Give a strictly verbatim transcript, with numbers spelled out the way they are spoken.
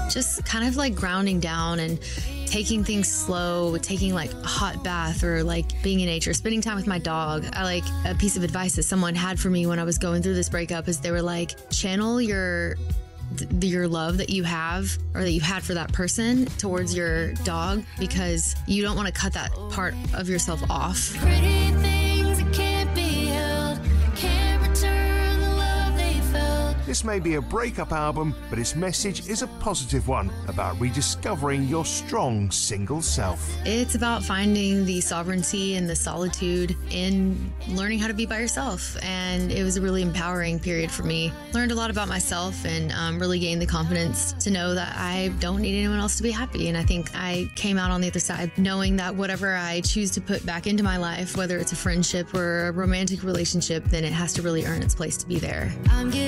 just kind of like grounding down and taking things slow, taking like a hot bath or like being in nature, spending time with my dog. I like a piece of advice that someone had for me when I was going through this breakup is they were like, channel your th- your love that you have or that you had for that person towards your dog, because you don't want to cut that part of yourself off. Pretty things that can't be held, can't return the love they felt. This may be a breakup album, but its message is a positive one about rediscovering your strong single self. It's about finding the sovereignty and the solitude in learning how to be by yourself. And it was a really empowering period for me. Learned a lot about myself and um, really gained the confidence to know that I don't need anyone else to be happy. And I think I came out on the other side knowing that whatever I choose to put back into my life, whether it's a friendship or a romantic relationship, then it has to really earn its place to be there. I'm getting